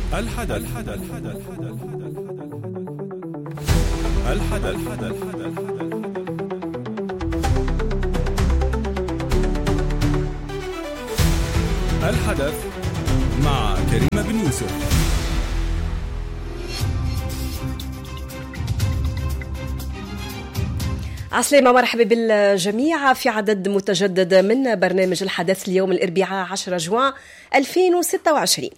الحدث مع كريمة بن يوسف. عسلامة، مرحبا بالجميع في عدد متجدد من برنامج الحدث اليوم الأربعاء 10 جوان 2026.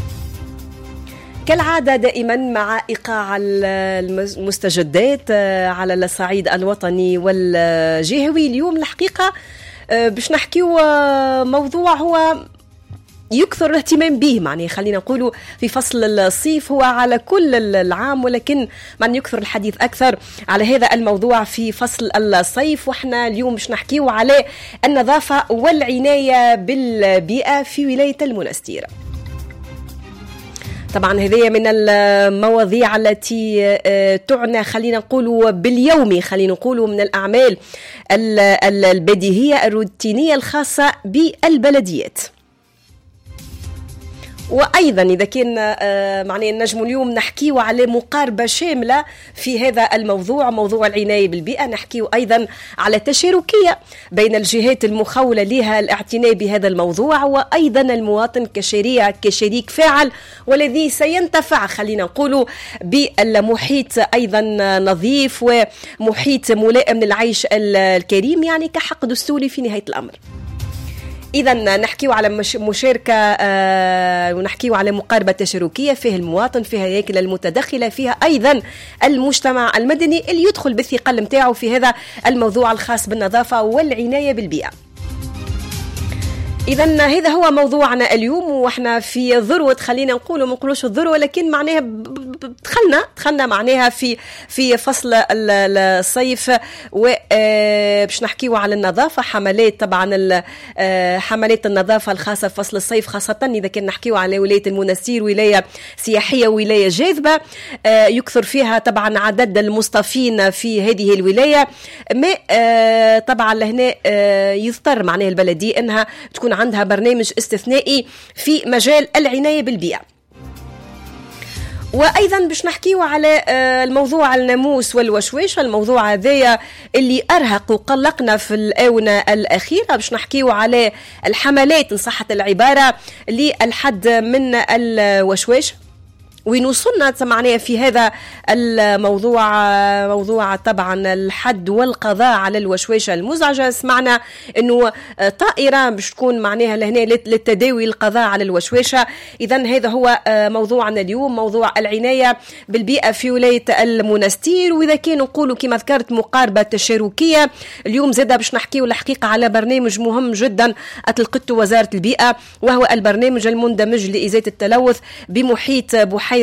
كالعادة دائما مع إيقاع المستجدات على الصعيد الوطني والجهوي. اليوم الحقيقة باش نحكيو موضوع هو يكثر الاهتمام به، يعني خلينا نقولوا في فصل الصيف هو على كل العام، ولكن من يكثر الحديث أكثر على هذا الموضوع في فصل الصيف. وإحنا اليوم مش نحكيو على النظافة والعناية بالبيئة في ولاية المنستير. طبعا هذه من المواضيع التي تعنى خلينا نقولوا باليومي، خلينا نقولوا من الأعمال البديهية الروتينية الخاصة بالبلديات. وأيضا إذا كان معناه نجم اليوم نحكيو على مقاربة شاملة في هذا الموضوع، موضوع العناية بالبيئة، نحكيو أيضا على تشاركية بين الجهات المخولة لها الاعتناء بهذا الموضوع، وأيضا المواطن كشريك فاعل والذي سينتفع خلينا نقولوا بالمحيط أيضا نظيف ومحيط ملائم للعيش الكريم، يعني كحق دستوري في نهاية الأمر. إذا نحكيو على مشاركة ونحكيو على مقاربة تشاركية فيها المواطن، فيها الهياكل المتدخلة، فيها أيضا المجتمع المدني اللي يدخل بالثقل متاعه في هذا الموضوع الخاص بالنظافة والعناية بالبيئة. إذن هذا هو موضوعنا اليوم، وإحنا في ذروة خلينا نقول، ما نقولوش الذروة لكن معناها دخلنا معناها في فصل الصيف، وباش نحكيو على النظافة، حملات طبعا حملات النظافة الخاصة في فصل الصيف، خاصة إذا كان نحكيو على ولاية المنستير، ولاية سياحية ولاية جاذبة يكثر فيها طبعا عدد المصطفين في هذه الولاية. ما طبعا لهنا يضطر معناها البلدية أنها تكون عندها برنامج استثنائي في مجال العناية بالبيئة. وأيضا باش نحكيو على الموضوع الناموس والوشويش، الموضوع هذايا اللي أرهق وقلقنا في الآونة الأخيرة. باش نحكيو على الحملات إن صحت العبارة للحد من الوشويش، وين وصلنا معناها في هذا الموضوع، موضوع طبعا الحد والقضاء على الوشويشة المزعجة. سمعنا انه طائرة باش تكون معناها لهنا للتداوي القضاء على الوشويشة. اذا هذا هو موضوعنا اليوم، موضوع العناية بالبيئة في ولاية المنستير. واذا كان نقولوا كما ذكرت مقاربة تشاركية، اليوم زاده باش نحكيو الحقيقة على برنامج مهم جدا اطلقته وزارة البيئة، وهو البرنامج المندمج لإزالة التلوث بمحيط بحيرة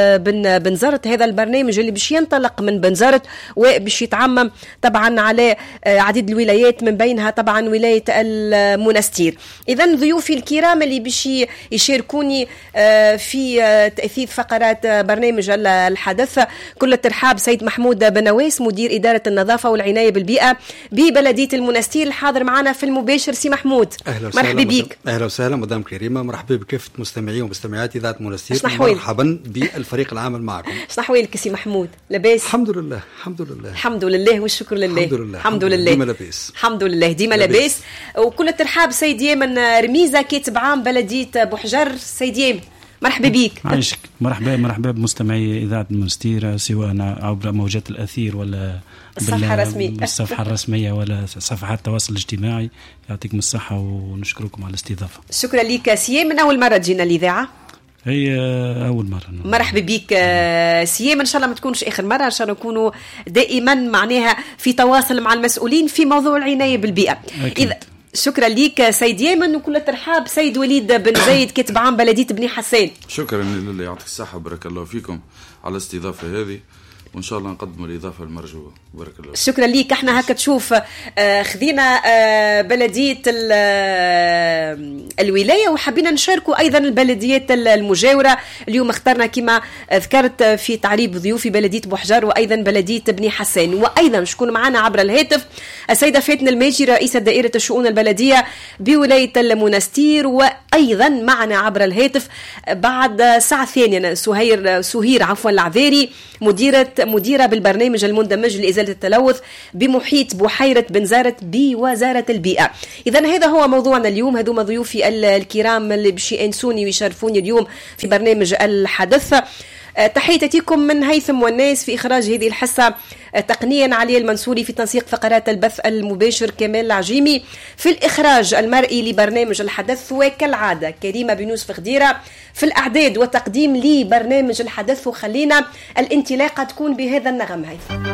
بنزرت. هذا البرنامج اللي باش ينطلق من بنزرت وباش يتعمم طبعا على عديد الولايات، من بينها طبعا ولاية المنستير. إذن ضيوفي الكرام اللي باش يشاركوني في تأثير فقرات برنامج الحدث، كل الترحاب سيد محمود بنواس، مدير إدارة النظافة والعناية بالبيئة ببلدية المنستير، الحاضر معنا في المباشر. سي محمود، مرحبا بك. أهلا وسهلا مدام كريمة، مرحبا بكافة مستمعي ومستمعات إذاعة المنستير، مرحبا بالفريق العامل معكم. شنو احوالك سي محمود؟ لاباس؟ الحمد لله الحمد لله الحمد لله والشكر لله. الحمد لله ديما لاباس، الحمد لله ديما لاباس. وكل الترحاب سيد يمن رميزة، كاتب عام بلدية بوحجر. سيد يمن مرحبا بك. عايشك. مرحبا بمستمعي إذاعة المنستير، سواء عبر موجات الأثير ولا بالصفحة الرسمية ولا صفحات التواصل الاجتماعي. يعطيكم الصحة ونشكركم على الاستضافة. شكرا لك سي من أول مرة تجينا الإذاعة. هي أول مرة. مرحبا بك سيام، إن شاء الله ما تكونش آخر مرة، إن شاء الله نكونوا دائما معناها في تواصل مع المسؤولين في موضوع العناية بالبيئة. إذا شكرا لك سيد يمن، وكل الترحاب سيد وليد بن زايد، كاتب عام بلدية بني حسان. شكرا لله، يعطيك الصحة، بارك الله فيكم على الاستضافة هذه. وإن شاء الله نقدموا الإضافة المرجوة. بارك الله. شكرا ليك. احنا هكا تشوف خذينا بلدية الولاية وحبينا نشاركوا أيضا البلديات المجاورة. اليوم اخترنا كما ذكرت في تعريب ضيوفي بلدية بوحجار وأيضا بلدية بني حسان. وأيضا شكون معنا عبر الهاتف السيدة فاتنة الماجي رئيسة دائرة الشؤون البلدية بولاية المنستير، وأيضا معنا عبر الهاتف بعد ساعة ثانية سهير العذاري مديرة بالبرنامج المندمج لإزالة التلوث بمحيط بحيرة بنزارة بوزارة البيئة. إذن هذا هو موضوعنا اليوم. هذوما ضيوفي الكرام اللي باش ينسوني ويشرفوني اليوم في برنامج الحدث. تحياتكم من هيثم والناس في إخراج هذه الحصة، تقنيا علي المنصوري، في تنسيق فقرات البث المباشر كمال العجيمي، في الإخراج المرئي لبرنامج الحدث، وكالعادة كريمة بن يوسف خديرة في الأعداد والتقديم لبرنامج الحدث. وخلينا الانطلاقة تكون بهذا النغم. هيثم.